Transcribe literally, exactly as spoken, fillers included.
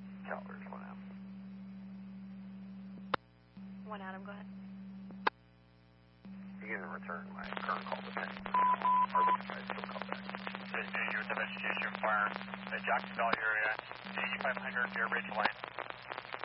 Calvert, one Adam. One Adam, go ahead. You can return my current call to ten. Or I still call back. You're with the vegetation fire, the Jacksonville area, eighty-five hundred Air Ridge Line.